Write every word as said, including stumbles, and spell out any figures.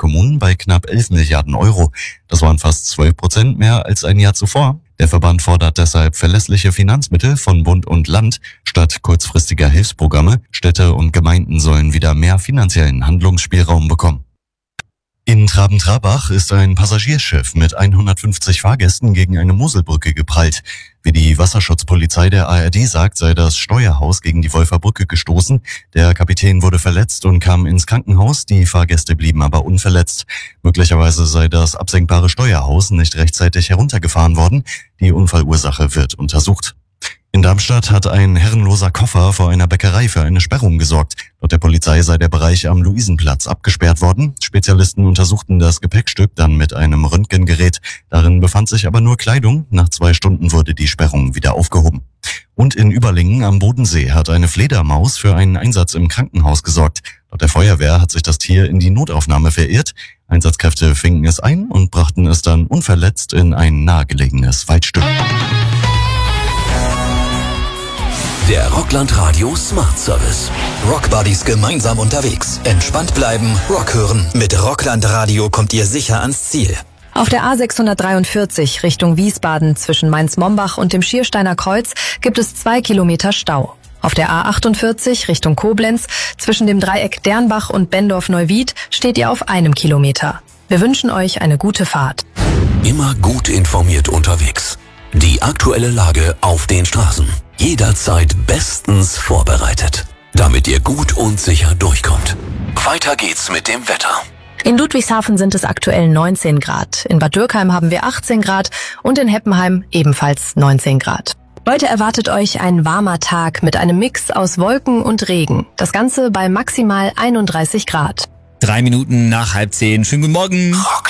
Kommunen bei knapp elf Milliarden Euro. Das waren fast zwölf Prozent mehr als ein Jahr zuvor. Der Verband fordert deshalb verlässliche Finanzmittel von Bund und Land statt kurzfristiger Hilfsprogramme. Städte und Gemeinden sollen wieder mehr finanziellen Handlungsspielraum bekommen. In Traben-Trabach ist ein Passagierschiff mit hundertfünfzig Fahrgästen gegen eine Moselbrücke geprallt. Wie die Wasserschutzpolizei der A R D sagt, sei das Steuerhaus gegen die Wolfer Brücke gestoßen. Der Kapitän wurde verletzt und kam ins Krankenhaus, die Fahrgäste blieben aber unverletzt. Möglicherweise sei das absenkbare Steuerhaus nicht rechtzeitig heruntergefahren worden. Die Unfallursache wird untersucht. In Darmstadt hat ein herrenloser Koffer vor einer Bäckerei für eine Sperrung gesorgt. Laut der Polizei sei der Bereich am Luisenplatz abgesperrt worden. Spezialisten untersuchten das Gepäckstück dann mit einem Röntgengerät. Darin befand sich aber nur Kleidung. Nach zwei Stunden wurde die Sperrung wieder aufgehoben. Und in Überlingen am Bodensee hat eine Fledermaus für einen Einsatz im Krankenhaus gesorgt. Laut der Feuerwehr hat sich das Tier in die Notaufnahme verirrt. Einsatzkräfte fingen es ein und brachten es dann unverletzt in ein nahegelegenes Waldstück. Der Rockland Radio Smart Service. Rockbuddies gemeinsam unterwegs. Entspannt bleiben, Rock hören. Mit Rockland Radio kommt ihr sicher ans Ziel. Auf der A sechshundertdreiundvierzig Richtung Wiesbaden zwischen Mainz-Mombach und dem Schiersteiner Kreuz gibt es zwei Kilometer Stau. Auf der A achtundvierzig Richtung Koblenz zwischen dem Dreieck Dernbach und Bendorf-Neuwied steht ihr auf einem Kilometer. Wir wünschen euch eine gute Fahrt. Immer gut informiert unterwegs. Die aktuelle Lage auf den Straßen. Jederzeit bestens vorbereitet, damit ihr gut und sicher durchkommt. Weiter geht's mit dem Wetter. In Ludwigshafen sind es aktuell neunzehn Grad. In Bad Dürkheim haben wir achtzehn Grad und in Heppenheim ebenfalls neunzehn Grad. Heute erwartet euch ein warmer Tag mit einem Mix aus Wolken und Regen. Das Ganze bei maximal einunddreißig Grad. Drei Minuten nach halb zehn. Schönen guten Morgen. Rock